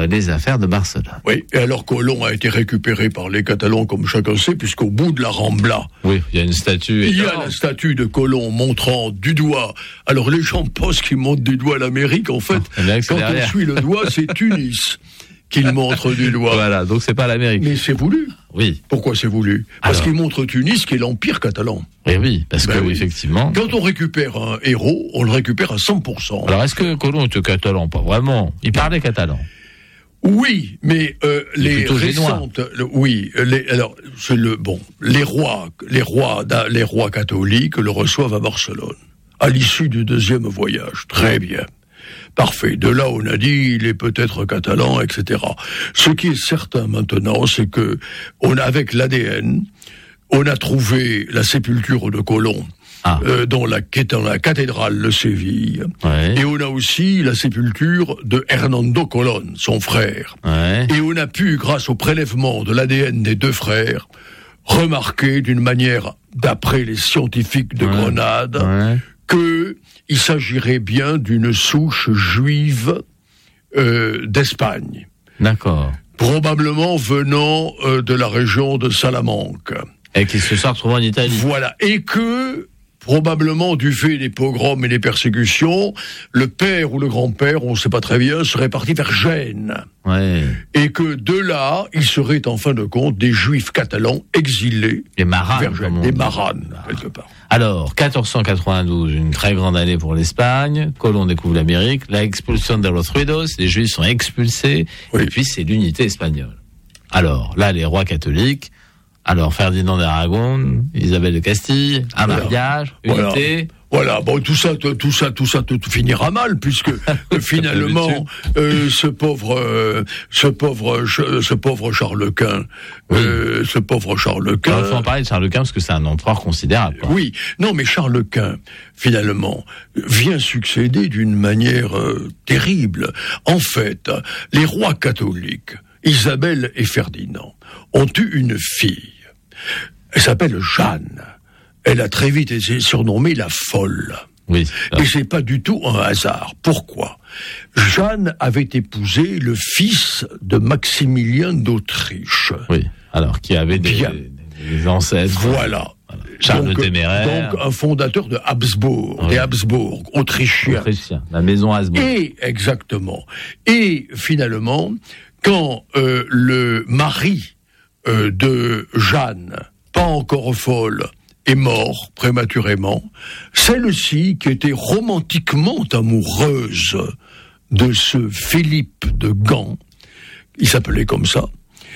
les affaires de Barcelone. Oui, et alors Colón a été récupéré par les Catalans, comme chacun sait, puisqu'au bout de la Rambla, oui, il y a une statue. Il y a la statue de Colón montrant du doigt. Alors les gens pensent qu'il montre du doigt l'Amérique, en fait, quand on suit le doigt, c'est Tunis qu'il montre du doigt. Voilà, donc c'est pas l'Amérique. Mais c'est voulu. Oui. Pourquoi c'est voulu ? Parce qu'il montre Tunis, qui est l'empire catalan. Et oui, parce que effectivement. Quand on récupère un héros, on le récupère à 100%. Alors est-ce que Colón était catalan ? Pas vraiment. Il parlait catalan. Oui, mais les récentes, les rois catholiques le reçoivent à Barcelone à l'issue du deuxième voyage. Très bien. Parfait. De là, on a dit, il est peut-être catalan, etc. Ce qui est certain maintenant, c'est que avec l'ADN, on a trouvé la sépulture de Colón. Qui est dans la cathédrale de Séville. Ouais. Et on a aussi la sépulture de Hernando Colón, son frère. Ouais. Et on a pu, grâce au prélèvement de l'ADN des deux frères, remarquer d'une manière, d'après les scientifiques de Grenade, qu'il s'agirait bien d'une souche juive d'Espagne. D'accord. Probablement venant de la région de Salamanque. Et qui se sont retrouvés en Italie. Voilà. Et que, probablement du fait des pogroms et des persécutions, le père ou le grand-père, on ne sait pas très bien, serait parti vers Gênes. Ouais. Et que de là, il serait en fin de compte des juifs catalans exilés vers Gênes, des maranes, quelque part. Alors, 1492, une très grande année pour l'Espagne, Colón découvre l'Amérique, l'expulsion de los ruidos, les juifs sont expulsés, et puis c'est l'unité espagnole. Alors, là, les rois catholiques, alors Ferdinand d'Aragon, Isabelle de Castille, un mariage, unité. Voilà, bon, tout ça finira mal, puisque finalement, ce pauvre Charles Quint, Alors, il faut en parler de Charles Quint, parce que c'est un empereur considérable, quoi. Oui, non, mais Charles Quint, finalement, vient succéder d'une manière terrible. En fait, les rois catholiques, Isabelle et Ferdinand, ont eu une fille. Elle s'appelle Jeanne. Elle a très vite été surnommée la folle. Oui. Et c'est pas du tout un hasard. Pourquoi ? Jeanne avait épousé le fils de Maximilien d'Autriche. Oui. Alors, qui avait des ancêtres. Voilà. Charles le Téméraire. Donc, un fondateur de Habsbourg, des Habsbourg, autrichiens. La maison Habsbourg. Et, exactement. Et, finalement, quand le mari de Jeanne, pas encore folle, est mort prématurément, celle-ci, qui était romantiquement amoureuse de ce Philippe de Gand, il s'appelait comme ça,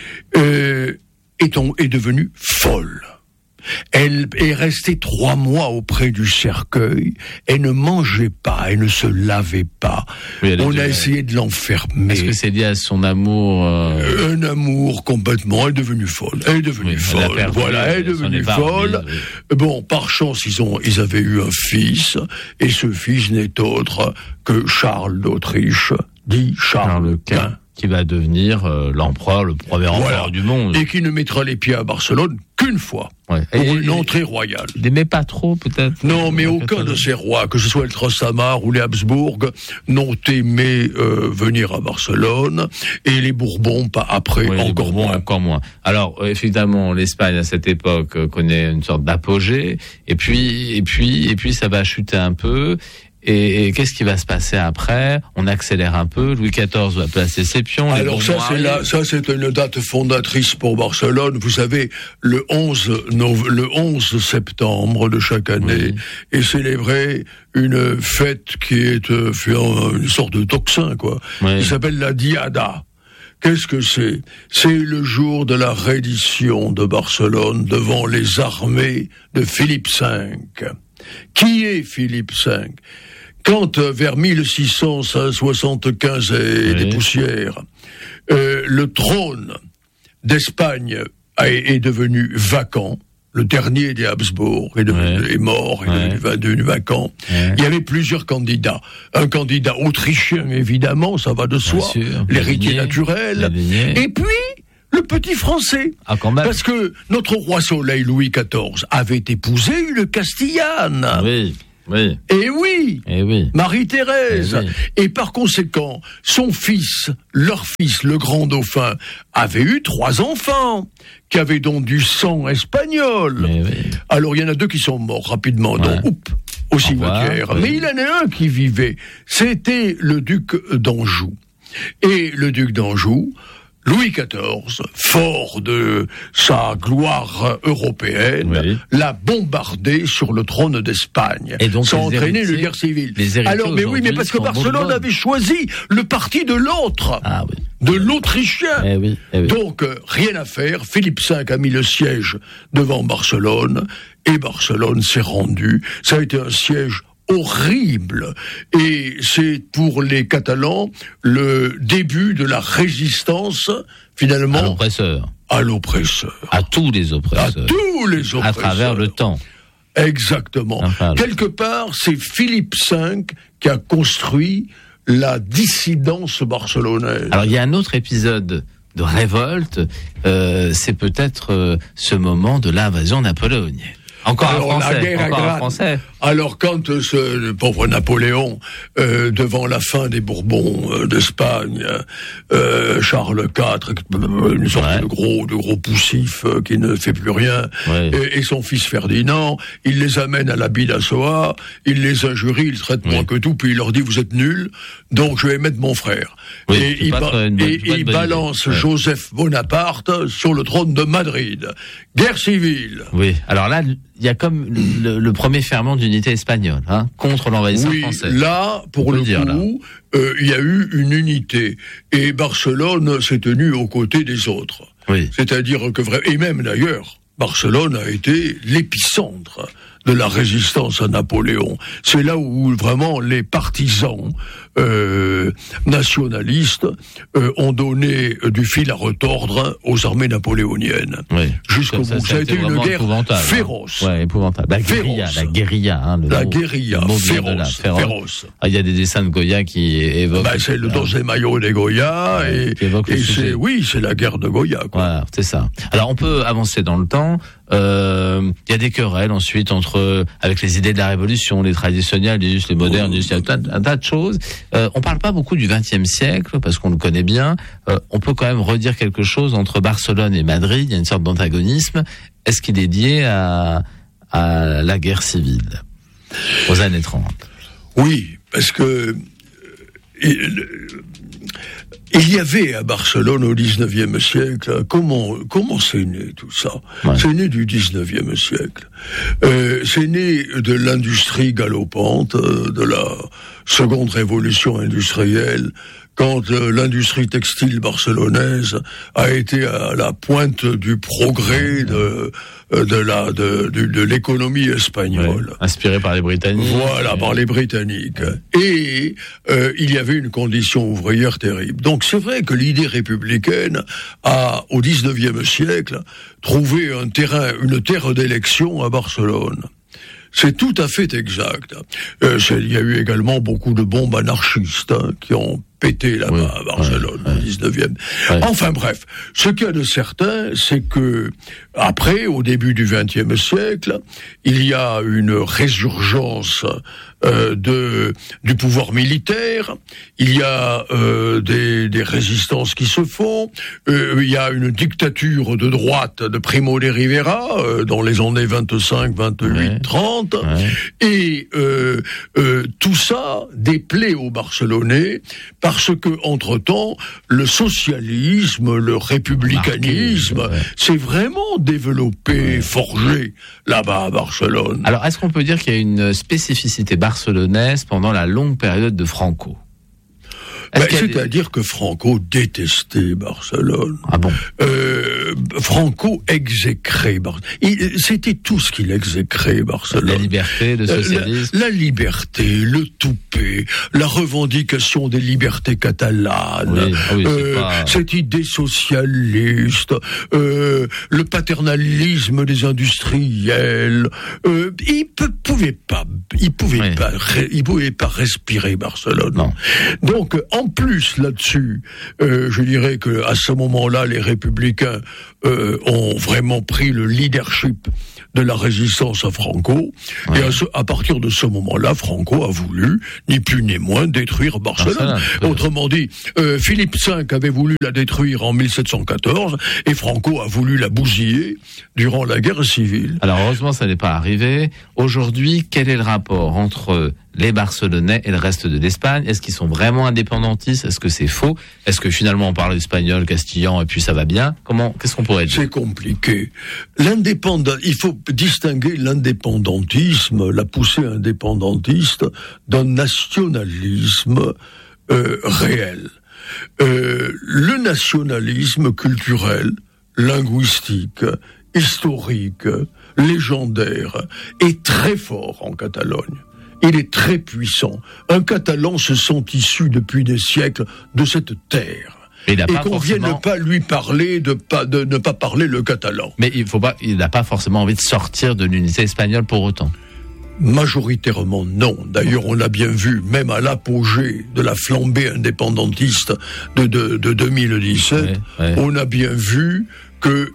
est devenue folle. Elle est restée 3 mois auprès du cercueil. Elle ne mangeait pas, elle ne se lavait pas. Oui, on a essayé de l'enfermer. Est-ce que c'est lié à son amour Un amour complètement. Elle est devenue folle. Elle est devenue folle. Elle est devenue folle. Bon, par chance, ils avaient eu un fils, et ce fils n'est autre que Charles d'Autriche, dit Charles Quint, qui va devenir l'empereur, le premier empereur du monde. Et qui ne mettra les pieds à Barcelone qu'une fois, pour une entrée royale. Il n'aimait pas trop, peut-être. Non, mais aucun de ces rois, que ce soit le Trastamare ou les Habsbourg, n'ont aimé venir à Barcelone, et les Bourbons, pas après, encore moins. Alors, effectivement, l'Espagne, à cette époque, connaît une sorte d'apogée, et puis, ça va chuter un peu. Et qu'est-ce qui va se passer après ? On accélère un peu. Louis XIV va placer ses pions. Alors ça c'est une date fondatrice pour Barcelone. Vous savez, le 11 septembre de chaque année est célébrée une fête qui est une sorte de tocsin, quoi. Oui. Qui s'appelle la Diada. Qu'est-ce que c'est ? C'est le jour de la reddition de Barcelone devant les armées de Philippe V. Qui est Philippe V ? Quand, vers 1675 et des poussières, le trône d'Espagne est devenu vacant, le dernier des Habsbourg est mort, est devenu vacant, il y avait plusieurs candidats. Un candidat autrichien, évidemment, ça va de soi, l'héritier naturel, et puis le petit français. Ah, quand même. Parce que notre roi soleil Louis XIV avait épousé une Castillane. Oui. Oui. Et oui. Et oui. Marie-Thérèse. Eh oui. Et par conséquent, leur fils, le grand dauphin, avait eu 3 enfants, qui avaient donc du sang espagnol. Eh oui. Alors, il y en a 2 qui sont morts rapidement, donc, au cimetière. Oui. Mais il y en a un qui vivait. C'était le duc d'Anjou. Et le duc d'Anjou, Louis XIV, fort de sa gloire européenne, l'a bombardé sur le trône d'Espagne. Et donc, ça a entraîné une guerre civile. Alors, mais oui, mais parce que Barcelone avait choisi le parti de l'autre. Ah oui. De l'Autrichien. Eh oui, eh oui. Donc, rien à faire. Philippe V a mis le siège devant Barcelone et Barcelone s'est rendu. Ça a été un siège horrible. Et c'est pour les Catalans le début de la résistance, finalement. À l'oppresseur. À tous les oppresseurs. À tous les oppresseurs. À travers le temps. Exactement. Quelque part, c'est Philippe V qui a construit la dissidence barcelonaise. Alors, il y a un autre épisode de révolte, c'est peut-être ce moment de l'invasion napoléonienne. Encore un Français. Alors quand le pauvre Napoléon, devant la fin des Bourbons d'Espagne, Charles IV, une sorte de gros poussif qui ne fait plus rien, et son fils Ferdinand, il les amène à la Bidassoa, il les injurie, il traite moins que tout, puis il leur dit vous êtes nuls, donc je vais mettre mon frère. Et il balance Joseph Bonaparte sur le trône de Madrid. Guerre civile. Oui, alors là, il y a comme le premier ferment d'unité espagnole, contre l'envahisseur français. Là, pour le coup, il y a eu une unité. Et Barcelone s'est tenue aux côtés des autres. Oui. C'est-à-dire que et même d'ailleurs, Barcelone a été l'épicentre de la résistance à Napoléon. C'est là où vraiment les partisans nationalistes ont donné du fil à retordre aux armées napoléoniennes. Oui. Jusqu'au bout. Ça a été une guerre féroce. Ouais, épouvantable. La guérilla. La guérilla, féroce. Il y a des dessins de Goya qui évoquent... c'est le Dos de Mayo des Goya, et c'est la guerre de Goya. Quoi. Voilà, c'est ça. Alors, on peut avancer dans le temps. Il y a des querelles ensuite avec les idées de la Révolution, les traditionnels, les modernes, il y a un tas de choses. On parle pas beaucoup du XXe siècle parce qu'on le connaît bien. On peut quand même redire quelque chose entre Barcelone et Madrid. Il y a une sorte d'antagonisme. Est-ce qu'il est lié à la guerre civile aux années 30? Oui, parce que il y avait à Barcelone au XIXe siècle, comment c'est né tout ça? C'est né du XIXe siècle. C'est né de l'industrie galopante, de la seconde révolution industrielle, quand l'industrie textile barcelonaise a été à la pointe du progrès de l'économie espagnole. Inspirée par les Britanniques. Voilà, par les Britanniques. Et il y avait une condition ouvrière terrible. Donc c'est vrai que l'idée républicaine a, au XIXe siècle, trouvé une terre d'élection à Barcelone. C'est tout à fait exact. Il y a eu également beaucoup de bombes anarchistes qui ont pété là-bas à Barcelone, au 19e. Enfin bref, ce qu'il y a de certain, c'est que après, au début du XXe siècle, il y a une résurgence du pouvoir militaire, il y a des résistances qui se font, il y a une dictature de droite de Primo de Rivera dans les années 25, 28, 30, et tout ça déplaît aux Barcelonais parce que, entre-temps, le socialisme, le républicanisme, s'est vraiment développé, forgé là-bas à Barcelone. Alors, est-ce qu'on peut dire qu'il y a une spécificité barcelonaise pendant la longue période de Franco? C'est-à-dire que Franco détestait Barcelone. Ah bon? Franco exécrait Barcelone. C'était tout ce qu'il exécrait, Barcelone. La liberté, le socialisme. La liberté, le toupet, la revendication des libertés catalanes, cette idée socialiste, le paternalisme des industriels. Il pouvait pas respirer Barcelone. Non. Donc, en plus là-dessus, je dirais que à ce moment-là, les Républicains ont vraiment pris le leadership de la résistance à Franco. Ouais. Et à partir de ce moment-là, Franco a voulu, ni plus ni moins, détruire Barcelone. Autrement dit, Philippe V avait voulu la détruire en 1714, et Franco a voulu la bousiller durant la guerre civile. Alors heureusement, ça n'est pas arrivé. Aujourd'hui, quel est le rapport entre les Barcelonais et le reste de l'Espagne? Est-ce qu'ils sont vraiment indépendantistes? Est-ce que c'est faux? Est-ce que finalement on parle espagnol, castillan et puis ça va bien? Qu'est-ce qu'on pourrait dire? C'est compliqué. Il faut distinguer l'indépendantisme, la poussée indépendantiste, d'un nationalisme réel. Le nationalisme culturel, linguistique, historique, légendaire est très fort en Catalogne. Il est très puissant. Un Catalan se sent issu depuis des siècles de cette terre. Et qu'on vienne ne pas lui parler, de ne pas parler le catalan. Mais il n'a pas forcément envie de sortir de l'unité espagnole pour autant. Majoritairement non. D'ailleurs, on l'a bien vu, même à l'apogée de la flambée indépendantiste de 2017, on a bien vu que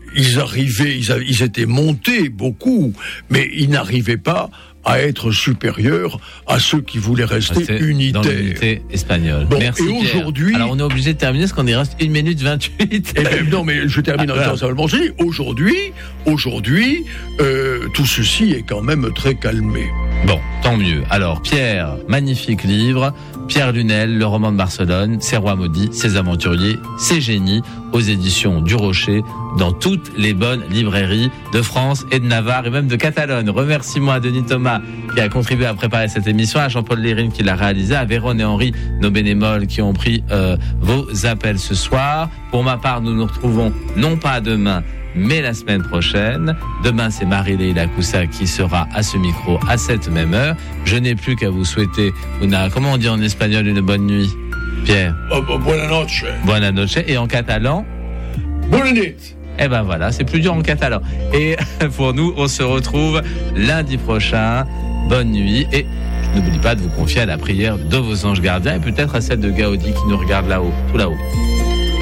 ils étaient montés beaucoup, mais ils n'arrivaient pas à être supérieurs à ceux qui voulaient rester unitaires. Dans l'unité espagnole. Bon, merci, et aujourd'hui... Alors on est obligé de terminer parce qu'on y reste 1 minute 28. Non, mais je termine en disant simplement ceci. Aujourd'hui, tout ceci est quand même très calmé. Bon, tant mieux. Alors Pierre, magnifique livre. Pierre Lunel, le roman de Barcelone, ses rois maudits, ses aventuriers, ses génies, aux éditions du Rocher, dans toutes les bonnes librairies de France et de Navarre et même de Catalogne. Remercie-moi à Denis Thomas qui a contribué à préparer cette émission, à Jean-Paul Lérine qui l'a réalisé, à Vérone et Henri, nos bénémoles qui ont pris vos appels ce soir. Pour ma part, nous nous retrouvons non pas demain, mais la semaine prochaine. Demain, c'est Marie-Leila Coussa qui sera à ce micro à cette même heure. Je n'ai plus qu'à vous souhaiter comment on dit en espagnol, une bonne nuit, Pierre? Buena noche. Buena noche. Et en catalan? Bonne nuit. Eh ben voilà, c'est plus dur en catalan. Et pour nous, on se retrouve lundi prochain. Bonne nuit. Et n'oubliez pas de vous confier à la prière de vos anges gardiens et peut-être à celle de Gaudi qui nous regarde là-haut, tout là-haut.